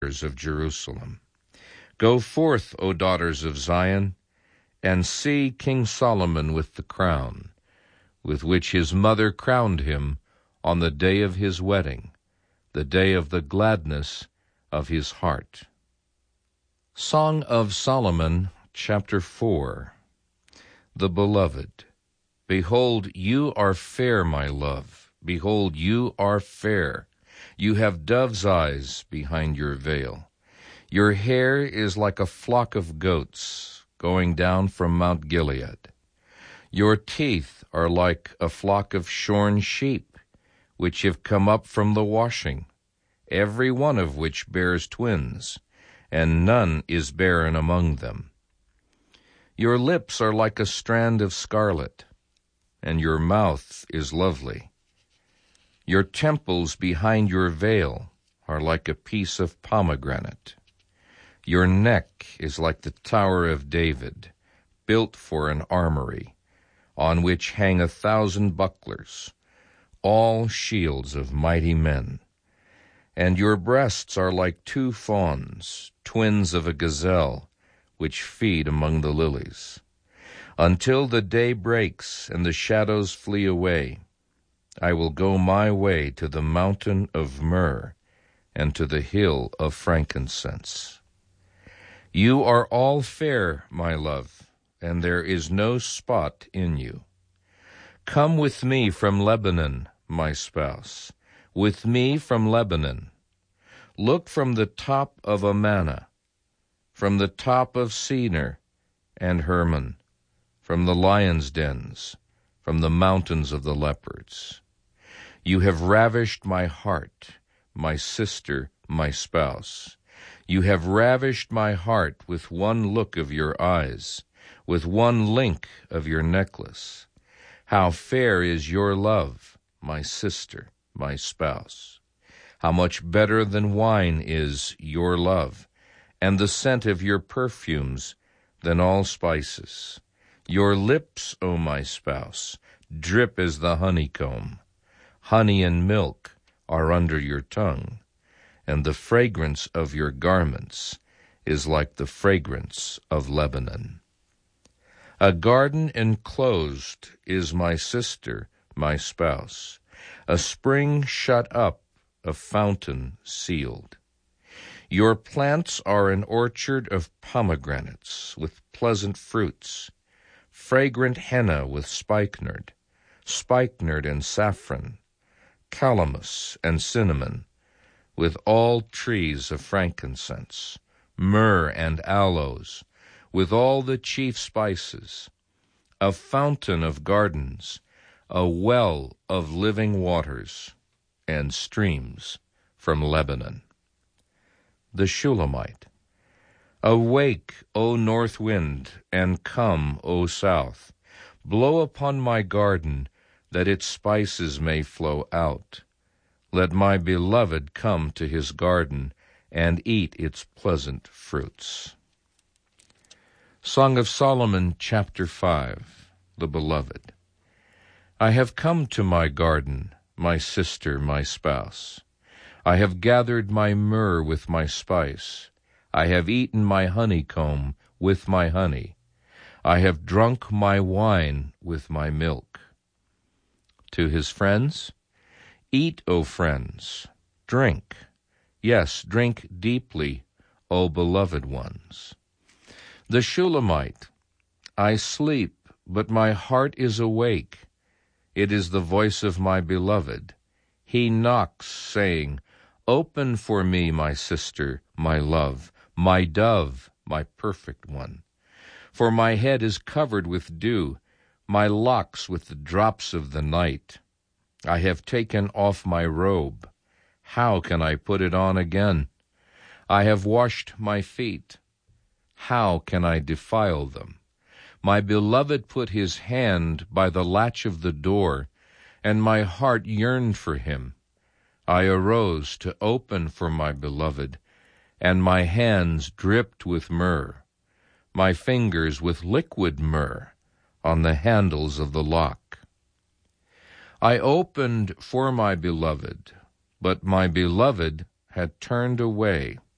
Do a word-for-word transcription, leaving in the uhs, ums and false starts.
of Jerusalem. Go forth, O daughters of Zion, and see King Solomon with the crown, with which his mother crowned him on the day of his wedding, the day of the gladness of his heart. Song of Solomon, chapter four. The Beloved. Behold, you are fair, my love. Behold, you are fair. You have dove's eyes behind your veil. Your hair is like a flock of goats going down from Mount Gilead. Your teeth are like a flock of shorn sheep, which have come up from the washing, every one of which bears twins, and none is barren among them. Your lips are like a strand of scarlet, and your mouth is lovely. Your temples behind your veil are like a piece of pomegranate. Your neck is like the Tower of David, built for an armory, on which hang a thousand bucklers, all shields of mighty men. And your breasts are like two fawns, twins of a gazelle, which feed among the lilies. Until the day breaks and the shadows flee away, I will go my way to the mountain of myrrh and to the hill of frankincense. You are all fair, my love, and there is no spot in you. Come with me from Lebanon, my spouse, with me from Lebanon. Look from the top of Amana, from the top of Senir and Hermon, from the lions' dens, from the mountains of the leopards. You have ravished my heart, my sister, my spouse. You have ravished my heart with one look of your eyes, with one link of your necklace. How fair is your love, my sister, my spouse. How much better than wine is your love, and the scent of your perfumes than all spices. Your lips, O my spouse, drip as the honeycomb. Honey and milk are under your tongue, and the fragrance of your garments is like the fragrance of Lebanon. A garden enclosed is my sister, my spouse, a spring shut up, a fountain sealed. Your plants are an orchard of pomegranates with pleasant fruits, fragrant henna with spikenard, spikenard and saffron, calamus and cinnamon, with all trees of frankincense, myrrh and aloes, with all the chief spices, a fountain of gardens, a well of living waters, and streams from Lebanon. The Shulamite. Awake, O north wind, and come, O south. Blow upon my garden, that its spices may flow out. Let my beloved come to his garden and eat its pleasant fruits. Song of Solomon, chapter five. The Beloved. I have come to my garden, my sister, my spouse. I have gathered my myrrh with my spice. I have eaten my honeycomb with my honey. I have drunk my wine with my milk. To his friends, eat, O friends, drink. Yes, drink deeply, O beloved ones. The Shulamite. I sleep, but my heart is awake. It is the voice of my beloved. He knocks, saying, Open for me, my sister, my love, my dove, my perfect one. For my head is covered with dew, my locks with the drops of the night. I have taken off my robe. How can I put it on again? I have washed my feet. How can I defile them? My beloved put his hand by the latch of the door, and my heart yearned for him. I arose to open for my beloved, and my hands dripped with myrrh, my fingers with liquid myrrh on the handles of the lock. I opened for my beloved, but my beloved had turned away.